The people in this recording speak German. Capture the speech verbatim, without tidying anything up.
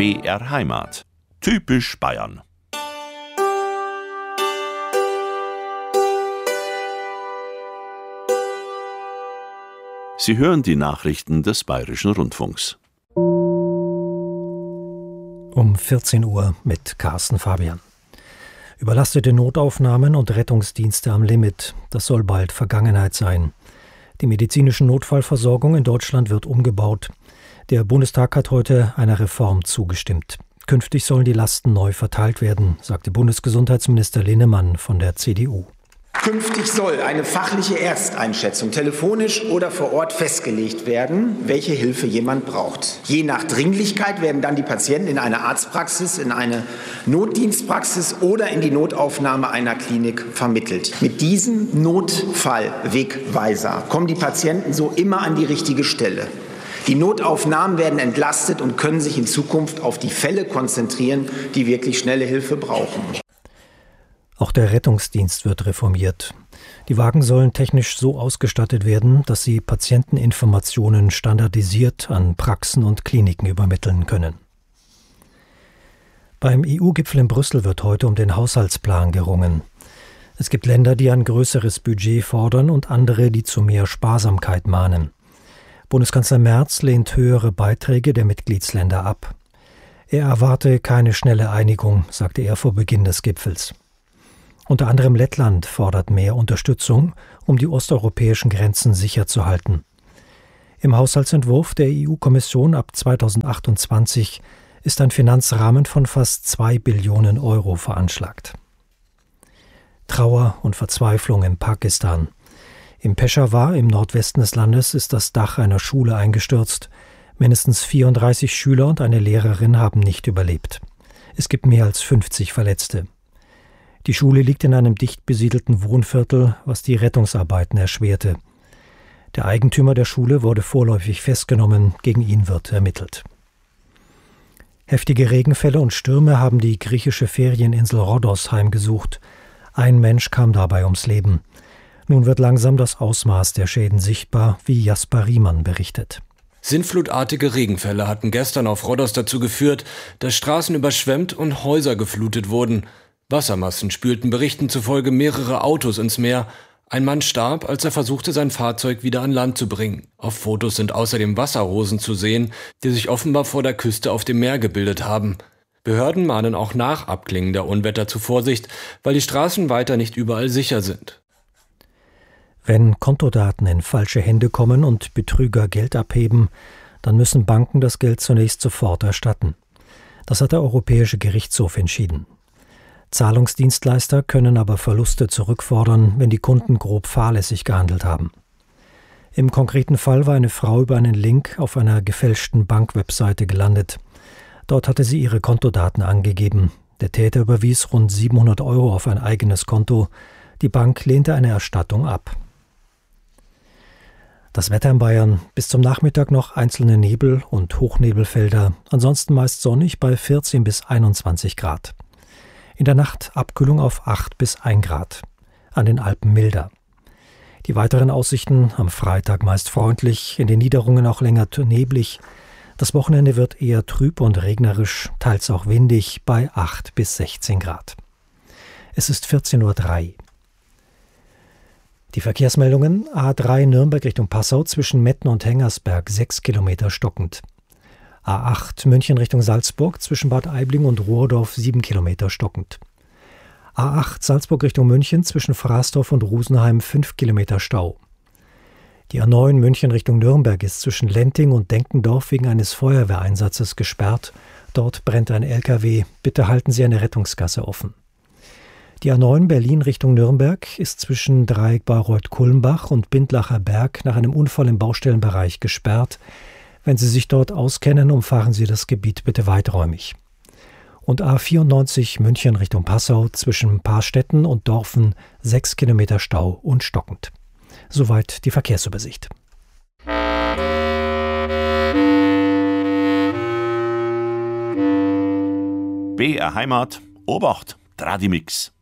B R Heimat. Typisch Bayern. Sie hören die Nachrichten des Bayerischen Rundfunks. Um vierzehn Uhr mit Carsten Fabian. Überlastete Notaufnahmen und Rettungsdienste am Limit. Das soll bald Vergangenheit sein. Die medizinische Notfallversorgung in Deutschland wird umgebaut. Der Bundestag hat heute einer Reform zugestimmt. Künftig sollen die Lasten neu verteilt werden, sagte Bundesgesundheitsminister Linnemann von der C D U. Künftig soll eine fachliche Ersteinschätzung telefonisch oder vor Ort festgelegt werden, welche Hilfe jemand braucht. Je nach Dringlichkeit werden dann die Patienten in eine Arztpraxis, in eine Notdienstpraxis oder in die Notaufnahme einer Klinik vermittelt. Mit diesem Notfallwegweiser kommen die Patienten so immer an die richtige Stelle. Die Notaufnahmen werden entlastet und können sich in Zukunft auf die Fälle konzentrieren, die wirklich schnelle Hilfe brauchen. Auch der Rettungsdienst wird reformiert. Die Wagen sollen technisch so ausgestattet werden, dass sie Patienteninformationen standardisiert an Praxen und Kliniken übermitteln können. Beim E U-Gipfel in Brüssel wird heute um den Haushaltsplan gerungen. Es gibt Länder, die ein größeres Budget fordern und andere, die zu mehr Sparsamkeit mahnen. Bundeskanzler Merz lehnt höhere Beiträge der Mitgliedsländer ab. Er erwarte keine schnelle Einigung, sagte er vor Beginn des Gipfels. Unter anderem Lettland fordert mehr Unterstützung, um die osteuropäischen Grenzen sicher zu halten. Im Haushaltsentwurf der E U-Kommission ab zweitausendachtundzwanzig ist ein Finanzrahmen von fast zwei Billionen Euro veranschlagt. Trauer und Verzweiflung in Pakistan. Im Peschawar, im Nordwesten des Landes, ist das Dach einer Schule eingestürzt. Mindestens vierunddreißig Schüler und eine Lehrerin haben nicht überlebt. Es gibt mehr als fünfzig Verletzte. Die Schule liegt in einem dicht besiedelten Wohnviertel, was die Rettungsarbeiten erschwerte. Der Eigentümer der Schule wurde vorläufig festgenommen, gegen ihn wird ermittelt. Heftige Regenfälle und Stürme haben die griechische Ferieninsel Rhodos heimgesucht. Ein Mensch kam dabei ums Leben. Nun wird langsam das Ausmaß der Schäden sichtbar, wie Jasper Riemann berichtet. Sintflutartige Regenfälle hatten gestern auf Rhodos dazu geführt, dass Straßen überschwemmt und Häuser geflutet wurden. Wassermassen spülten Berichten zufolge mehrere Autos ins Meer. Ein Mann starb, als er versuchte, sein Fahrzeug wieder an Land zu bringen. Auf Fotos sind außerdem Wasserrosen zu sehen, die sich offenbar vor der Küste auf dem Meer gebildet haben. Behörden mahnen auch nach Abklingen der Unwetter zu Vorsicht, weil die Straßen weiter nicht überall sicher sind. Wenn Kontodaten in falsche Hände kommen und Betrüger Geld abheben, dann müssen Banken das Geld zunächst sofort erstatten. Das hat der Europäische Gerichtshof entschieden. Zahlungsdienstleister können aber Verluste zurückfordern, wenn die Kunden grob fahrlässig gehandelt haben. Im konkreten Fall war eine Frau über einen Link auf einer gefälschten Bankwebseite gelandet. Dort hatte sie ihre Kontodaten angegeben. Der Täter überwies rund siebenhundert Euro auf ein eigenes Konto. Die Bank lehnte eine Erstattung ab. Das Wetter in Bayern: bis zum Nachmittag noch einzelne Nebel- und Hochnebelfelder, ansonsten meist sonnig bei vierzehn bis einundzwanzig Grad. In der Nacht Abkühlung auf acht bis ein Grad. An den Alpen milder. Die weiteren Aussichten: am Freitag meist freundlich, in den Niederungen auch länger neblig. Das Wochenende wird eher trüb und regnerisch, teils auch windig bei acht bis sechzehn Grad. Es ist vierzehn Uhr drei. Die Verkehrsmeldungen: A drei Nürnberg Richtung Passau zwischen Metten und Hengersberg sechs Kilometer stockend. A acht München Richtung Salzburg zwischen Bad Aibling und Ruhrdorf sieben Kilometer stockend. A acht Salzburg Richtung München zwischen Frasdorf und Rosenheim fünf Kilometer Stau. Die A neun München Richtung Nürnberg ist zwischen Lenting und Denkendorf wegen eines Feuerwehreinsatzes gesperrt. Dort brennt ein L K W. Bitte halten Sie eine Rettungsgasse offen. Die A neun Berlin Richtung Nürnberg ist zwischen Dreieck Bayreuth-Kulmbach und Bindlacher Berg nach einem Unfall im Baustellenbereich gesperrt. Wenn Sie sich dort auskennen, umfahren Sie das Gebiet bitte weiträumig. Und A vierundneunzig München Richtung Passau zwischen Paarstetten und Dorfen sechs Kilometer Stau und stockend. Soweit die Verkehrsübersicht. B R Heimat, Obacht, Tradimix.